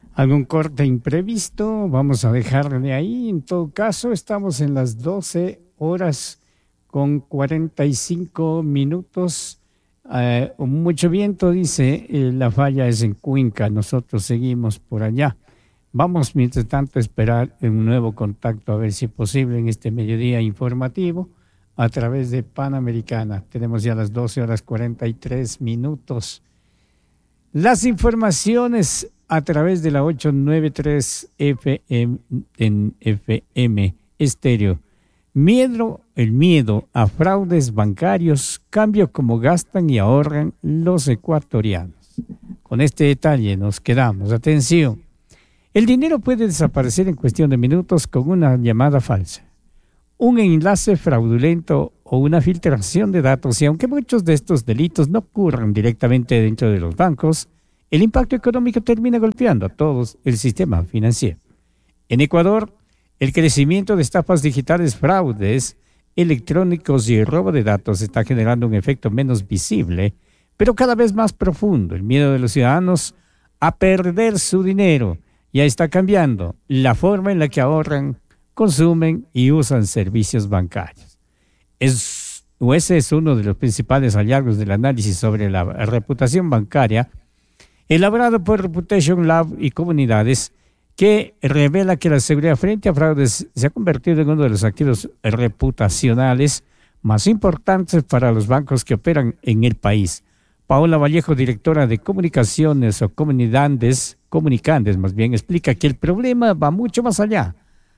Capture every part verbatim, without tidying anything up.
algún corte imprevisto, vamos a dejarle ahí. En todo caso, estamos en las doce horas con cuarenta y cinco minutos. Eh, mucho viento, dice, eh, la falla es en Cuenca, nosotros seguimos por allá. Vamos, mientras tanto, a esperar un nuevo contacto, a ver si es posible en este mediodía informativo a través de Panamericana. Tenemos ya las doce horas cuarenta y tres minutos. Las informaciones a través de la ochocientos noventa y tres F M en F M estéreo. Miedo, el miedo a fraudes bancarios, cambio cómo gastan y ahorran los ecuatorianos. Con este detalle nos quedamos. Atención, el dinero puede desaparecer en cuestión de minutos con una llamada falsa, un enlace fraudulento o una filtración de datos, y aunque muchos de estos delitos no ocurran directamente dentro de los bancos, el impacto económico termina golpeando a todos el sistema financiero. En Ecuador, el crecimiento de estafas digitales, fraudes electrónicos y el robo de datos está generando un efecto menos visible, pero cada vez más profundo. El miedo de los ciudadanos a perder su dinero ya está cambiando la forma en la que ahorran, consumen y usan servicios bancarios. Es, o ese es uno de los principales hallazgos del análisis sobre la reputación bancaria elaborado por Reputation Lab y comunidades, que revela que la seguridad frente a fraudes se ha convertido en uno de los activos reputacionales más importantes para los bancos que operan en el país. Paola Vallejo, directora de comunicaciones o comunidades, comunicantes más bien, explica que el problema va mucho más allá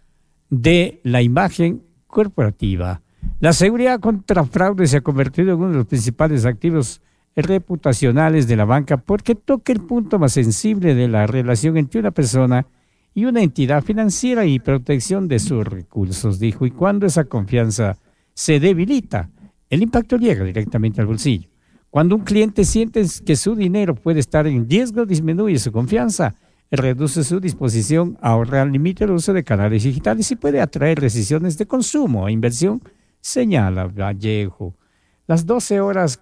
de la imagen corporativa. La seguridad contra fraude se ha convertido en uno de los principales activos reputacionales de la banca porque toca el punto más sensible de la relación entre una persona y una entidad financiera y protección de sus recursos, dijo. Y cuando esa confianza se debilita, el impacto llega directamente al bolsillo. Cuando un cliente siente que su dinero puede estar en riesgo, disminuye su confianza, reduce su disposición a ahorrar, limita el uso de canales digitales y puede atraer decisiones de consumo e inversión, señala Vallejo. Las doce horas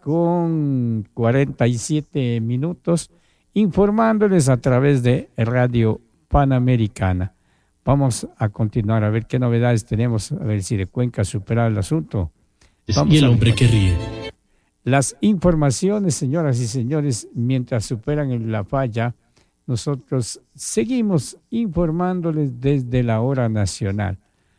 con cuarenta y siete minutos, informándoles a través de Radio Panamericana. Vamos a continuar a ver qué novedades tenemos, a ver si de Cuenca supera el asunto. Vamos y el hombre que ríe. Las informaciones, señoras y señores, mientras superan en la falla, nosotros seguimos informándoles desde la hora nacional.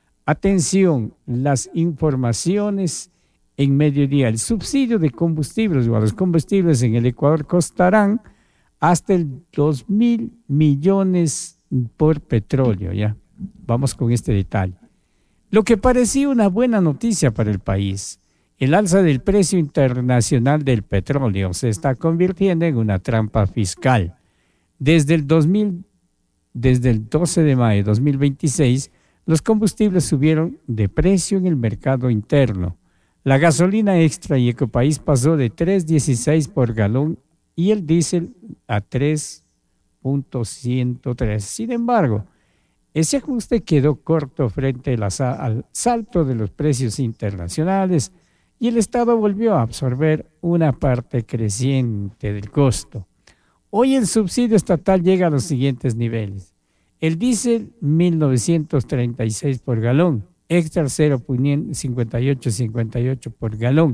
Atención, las informaciones en mediodía. El subsidio de combustibles o a los combustibles en el Ecuador costarán hasta el dos mil millones por petróleo, ¿ya? Vamos con este detalle. Lo que parecía una buena noticia para el país, el alza del precio internacional del petróleo se está convirtiendo en una trampa fiscal. Desde el dos mil, desde el doce de mayo de dos mil veintiséis, los combustibles subieron de precio en el mercado interno. La gasolina extra y Ecopaís pasó de tres dieciséis por galón y el diésel a tres punto ciento tres. Sin embargo, ese ajuste quedó corto frente al salto de los precios internacionales y el Estado volvió a absorber una parte creciente del costo. Hoy el subsidio estatal llega a los siguientes niveles. El diésel, mil novecientos treinta y seis por galón. Extra cero punto cincuenta y ocho cincuenta y ocho por galón.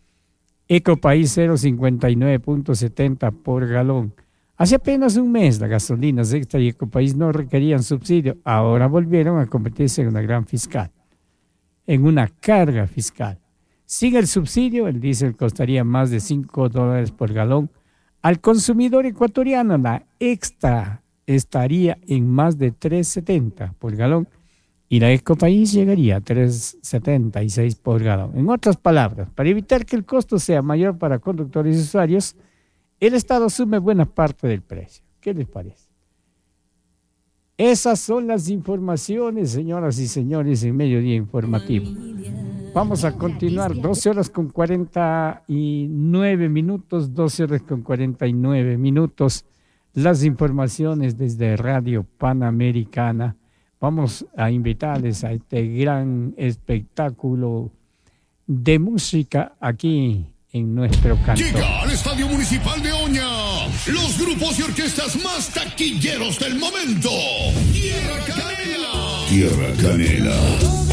Ecopaís cero punto cincuenta y nueve setenta por galón. Hace apenas un mes las gasolinas Extra y Ecopaís no requerían subsidio. Ahora volvieron a convertirse en una gran fiscal, en una carga fiscal. Sin el subsidio, el diésel costaría más de cinco dólares por galón. Al consumidor ecuatoriano, la Extra estaría en más de tres setenta por galón y la Ecopaís llegaría a tres setenta y seis por galón. En otras palabras, para evitar que el costo sea mayor para conductores y usuarios, el Estado asume buena parte del precio. ¿Qué les parece? Esas son las informaciones, señoras y señores, en Mediodía Informativo. Vamos a continuar, doce horas con cuarenta y nueve minutos, doce horas con cuarenta y nueve minutos, las informaciones desde Radio Panamericana. Vamos a invitarles a este gran espectáculo de música aquí en nuestro canto. Llega al Estadio Municipal de Oña los grupos y orquestas más taquilleros del momento. Tierra Canela. Tierra Canela.